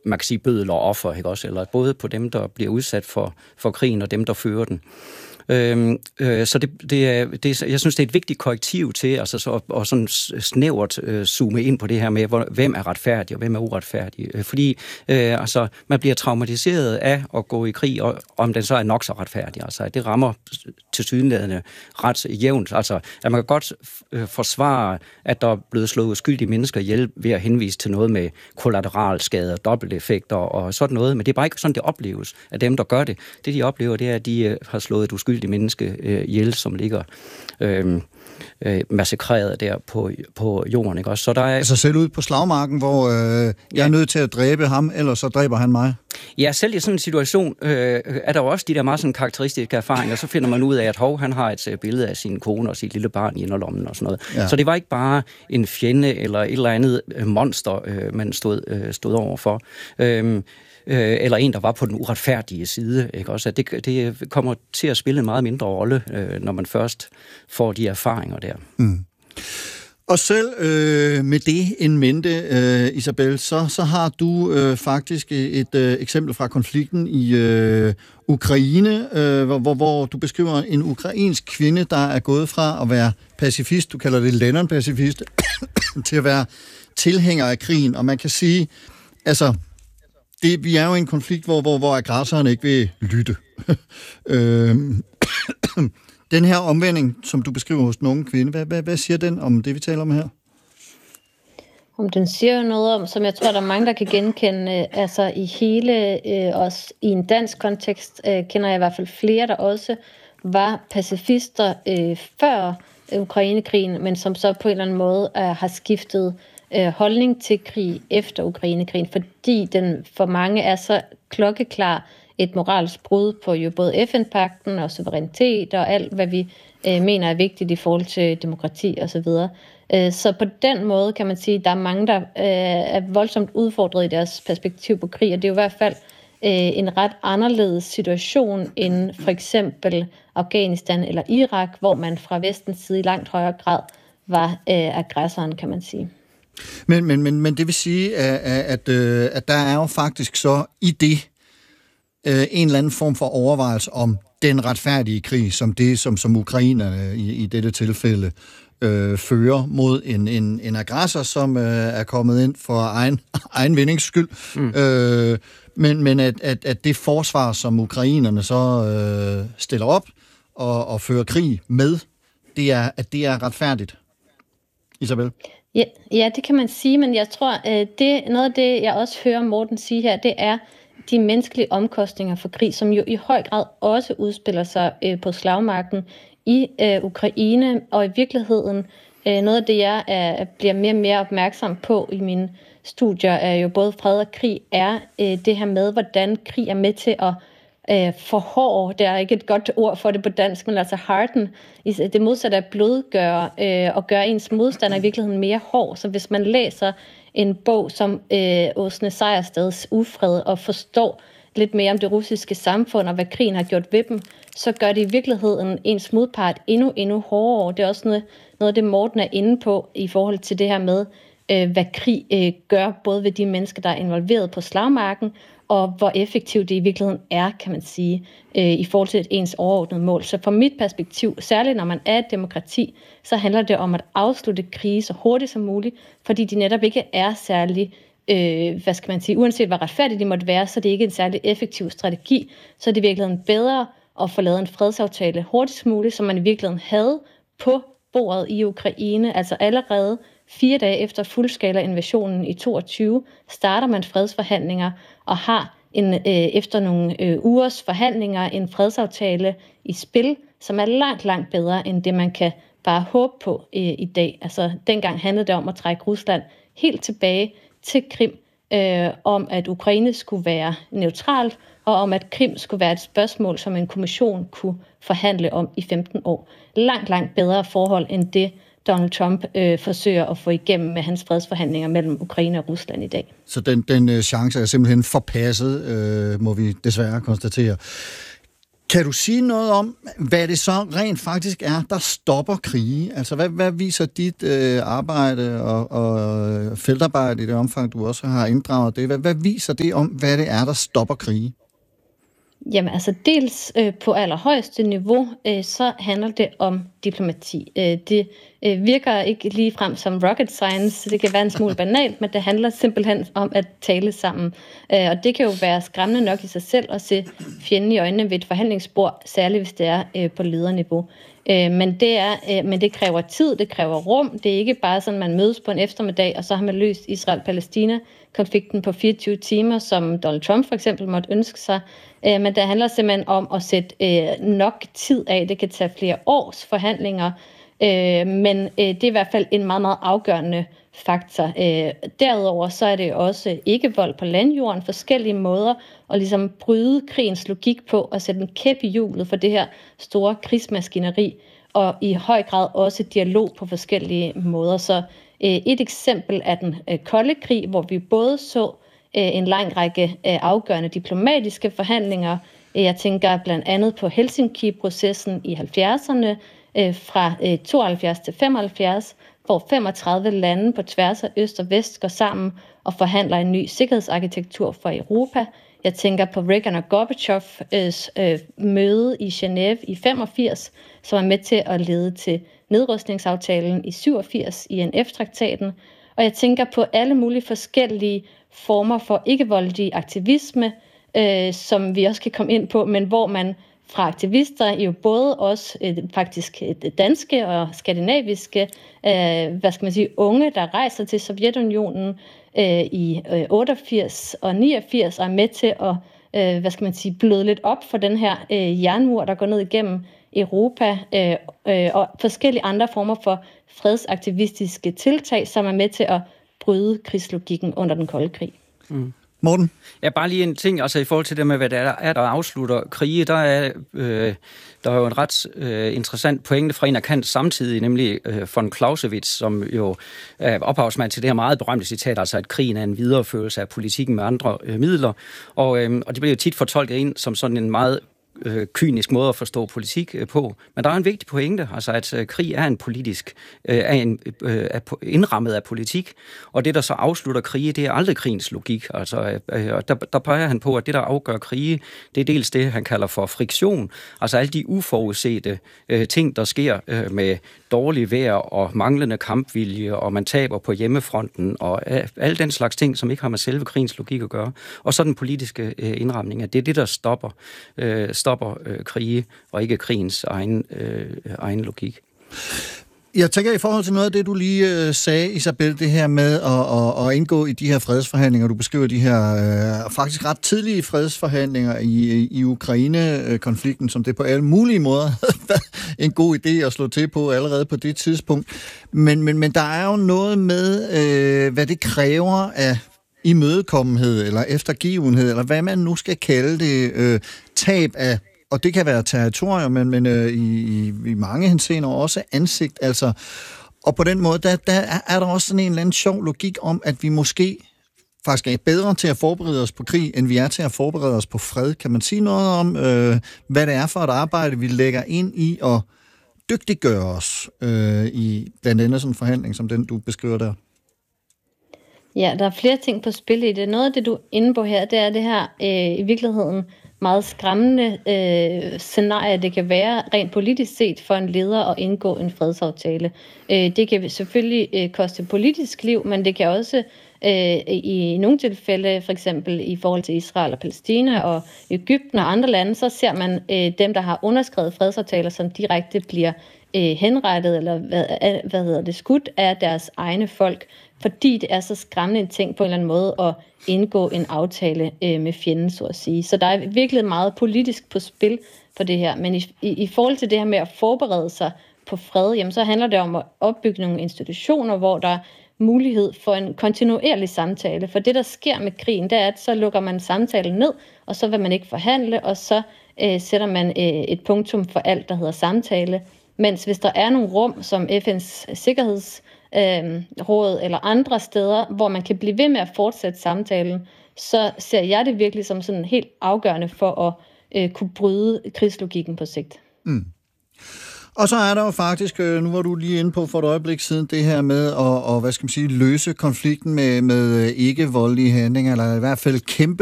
man kan sige, bødel og offer, ikke også? Eller både på dem, der bliver udsat for krigen, og dem, der fører den. Så jeg synes, det er et vigtigt korrektiv til altså og sådan snævert zoome ind på det her med, hvem er retfærdig og hvem er uretfærdig. Fordi altså, man bliver traumatiseret af at gå i krig, og om den så er nok så retfærdig. Altså, det rammer tilsyneladende ret jævnt. Altså, at man kan godt forsvare, at der er blevet slået uskyldige mennesker ihjel ved at henvise til noget med kollateralskader, dobbelteffekter og sådan noget, men det er bare ikke sådan, det opleves af dem, der gør det. Det, de oplever, det er, at de har slået et uskyldigt menneske ihjel, som ligger massakreret der på jorden, ikke også? Så der er altså selv ud på slagmarken, hvor jeg er nødt til at dræbe ham, ellers så dræber han mig. Ja, selv i sådan en situation er der jo også de der meget sådan karakteristiske erfaringer, så finder man ud af, at han har et billede af sin kone og sit lille barn i inderlommen og sådan noget. Ja. Så det var ikke bare en fjende eller et eller andet monster, man stod overfor. Eller en, der var på den uretfærdige side. Ikke? Også, at det kommer til at spille en meget mindre rolle, når man først får de erfaringer der. Mm. Og selv med det in mente, Isabel, så har du faktisk et eksempel fra konflikten i Ukraine, hvor du beskriver en ukrainsk kvinde, der er gået fra at være pacifist, du kalder det Lennon-pacifist, til at være tilhænger af krigen. Og man kan sige, altså, vi er jo i en konflikt, hvor aggressoren ikke vil lytte. Den her omvending, som du beskriver hos den unge kvinde, hvad siger den om det, vi taler om her? Om den siger jo noget om, som jeg tror, der er mange, der kan genkende, altså i hele, også i en dansk kontekst, kender jeg i hvert fald flere, der også var pacifister før Ukrainekrigen, men som så på en eller anden måde har skiftet holdning til krig efter Ukrainekrigen, fordi den for mange er så klokkeklar et moralsk brud på jo både FN-pagten og suverænitet og alt, hvad vi mener er vigtigt i forhold til demokrati osv. Så på den måde kan man sige, at der er mange, der er voldsomt udfordret i deres perspektiv på krig, og det er jo i hvert fald en ret anderledes situation end for eksempel Afghanistan eller Irak, hvor man fra vestens side i langt højere grad var aggressoren, kan man sige. Men det vil sige, at der er jo faktisk så i det en eller anden form for overvejelse om den retfærdige krig, som ukrainerne i dette tilfælde fører mod en aggressor, som er kommet ind for egen vindings skyld. Men at det forsvar, som ukrainerne så stiller op og fører krig med, det er retfærdigt. Isabel? Ja, det kan man sige, men jeg tror, noget af det, jeg også hører Morten sige her, det er de menneskelige omkostninger for krig, som jo i høj grad også udspiller sig på slagmarken i Ukraine, og i virkeligheden noget af det, jeg bliver mere og mere opmærksom på i mine studier, er jo både fred og krig, er det her med, hvordan krig er med til at forhårde, det er ikke et godt ord for det på dansk, men altså harden, det modsatte af blødgøre og gøre ens modstander i virkeligheden mere hård. Så hvis man læser en bog som Åsne Sejerstads Ufred og forstår lidt mere om det russiske samfund og hvad krigen har gjort ved dem, så gør det i virkeligheden ens modpart endnu hårdere. Det er også noget af det, Morten er inde på i forhold til det her med, hvad krig gør både ved de mennesker, der er involveret på slagmarken, og hvor effektivt det i virkeligheden er, kan man sige, i forhold til ens overordnede mål. Så fra mit perspektiv, særligt når man er et demokrati, så handler det om at afslutte krige så hurtigt som muligt, fordi de netop ikke er særlig, uanset hvor retfærdigt de måtte være, så det er ikke en særlig effektiv strategi, så er det i virkeligheden bedre at få lavet en fredsaftale hurtigst muligt, som man i virkeligheden havde på bordet i Ukraine, altså allerede 4 dage efter fuldskala invasionen i 22, starter man fredsforhandlinger og har efter nogle ugers forhandlinger en fredsaftale i spil, som er langt bedre end det, man kan bare håbe på i dag. Altså dengang handlede det om at trække Rusland helt tilbage til Krim, om at Ukraine skulle være neutralt, og om at Krim skulle være et spørgsmål, som en kommission kunne forhandle om i 15 år. Langt bedre forhold end det, Donald Trump forsøger at få igennem med hans fredsforhandlinger mellem Ukraine og Rusland i dag. Så den chance er simpelthen forpasset, må vi desværre konstatere. Kan du sige noget om, hvad det så rent faktisk er, der stopper krige? Altså, hvad viser dit arbejde og feltarbejde i det omfang, du også har inddraget det? Hvad viser det om, hvad det er, der stopper krige? Jamen altså dels på allerhøjeste niveau, så handler det om diplomati. Det virker ikke lige frem som rocket science, det kan være en smule banalt, men det handler simpelthen om at tale sammen. Og det kan jo være skræmmende nok i sig selv at se fjenden i øjnene ved et forhandlingsbord, særligt hvis det er på lederniveau. Men det kræver tid, det kræver rum. Det er ikke bare sådan, man mødes på en eftermiddag, og så har man løst Israel-Palæstina-konflikten på 24 timer, som Donald Trump for eksempel måtte ønske sig. Men det handler simpelthen om at sætte nok tid af. Det kan tage flere års forhandlinger, men det er i hvert fald en meget, meget afgørende faktor. Derudover så er det også ikke vold på landjorden, forskellige måder at ligesom bryde krigens logik på og sætte en kæp i hjulet for det her store krigsmaskineri, og i høj grad også dialog på forskellige måder. Så et eksempel er den kolde krig, hvor vi både så en lang række afgørende diplomatiske forhandlinger. Jeg tænker blandt andet på Helsinki-processen i 70'erne, fra 72 til 75, hvor 35 lande på tværs af øst og vest går sammen og forhandler en ny sikkerhedsarkitektur for Europa. Jeg tænker på Reagan og Gorbachevs møde i Genève i 85, som er med til at lede til nedrustningsaftalen i 87 i INF-traktaten. Og jeg tænker på alle mulige forskellige former for ikke-voldelig aktivisme, som vi også kan komme ind på, men hvor man fra aktivister, jo både også faktisk danske og skandinaviske, unge, der rejser til Sovjetunionen i 88 og 89, og er med til at, bløde lidt op for den her jernmur, der går ned igennem Europa, og forskellige andre former for fredsaktivistiske tiltag, som er med til at bryde krigslogikken under den kolde krig. Mm. Morten? Ja, bare lige en ting, altså i forhold til det med, hvad der er, der afslutter krige, der er jo en ret interessant pointe fra en af Kants samtidig, nemlig von Clausewitz, som jo er ophavsmand til det her meget berømte citat, altså at krigen er en videreførelse af politikken med andre midler, og det bliver jo tit fortolket ind som sådan en meget kynisk måde at forstå politik på. Men der er en vigtig pointe, altså at krig er en politisk, er indrammet af politik, og det, der så afslutter krige, det er aldrig krigens logik. Altså, der peger han på, at det, der afgør krige, det er dels det, han kalder for friktion, altså alle de uforudsete ting, der sker med dårlig vejr og manglende kampvilje, og man taber på hjemmefronten, og alle den slags ting, som ikke har med selve krigens logik at gøre. Og så den politiske indramning, at det er det, der stopper krige, og ikke krigens egen logik. Jeg tænker i forhold til noget af det, du lige sagde, Isabel, det her med at indgå i de her fredsforhandlinger. Du beskriver de her faktisk ret tidlige fredsforhandlinger i Ukraine-konflikten, som det på alle mulige måder en god idé at slå til på allerede på det tidspunkt. Men der er jo noget med, hvad det kræver af imødekommenhed, eller eftergivenhed, eller hvad man nu skal kalde det, tab af, og det kan være territorium, men i mange henseender også ansigt, altså. Og på den måde, der er der også sådan en eller anden sjov logik om, at vi måske faktisk er bedre til at forberede os på krig, end vi er til at forberede os på fred. Kan man sige noget om, hvad det er for et arbejde, vi lægger ind i at dygtiggøre os i blandt andet sådan en forhandling, som den, du beskriver der? Ja, der er flere ting på spil i det. Noget af det, du er inde på her, det er det her i virkeligheden meget skræmmende scenarie, det kan være rent politisk set for en leder at indgå en fredsaftale. Det kan selvfølgelig koste politisk liv, men det kan også i nogle tilfælde, for eksempel i forhold til Israel og Palæstina og Egypten og andre lande, så ser man dem, der har underskrevet fredsaftaler, som direkte bliver henrettet eller skudt af deres egne folk, fordi det er så skræmmende en ting på en eller anden måde at indgå en aftale med fjenden, så at sige. Så der er virkelig meget politisk på spil for det her. Men i forhold til det her med at forberede sig på fred, jamen, så handler det om at opbygge nogle institutioner, hvor der er mulighed for en kontinuerlig samtale. For det, der sker med krigen, det er, at så lukker man samtalen ned, og så vil man ikke forhandle, og så sætter man et punktum for alt, der hedder samtale. Mens hvis der er nogle rum, som FN's Sikkerhedsråd eller andre steder, hvor man kan blive ved med at fortsætte samtalen, så ser jeg det virkelig som sådan helt afgørende for kunne bryde krigslogikken på sigt. Mm. Og så er der jo faktisk, nu var du lige inde på for et øjeblik siden, det her med at hvad skal man sige, løse konflikten med ikke-voldelige handlinger, eller i hvert fald kæmpe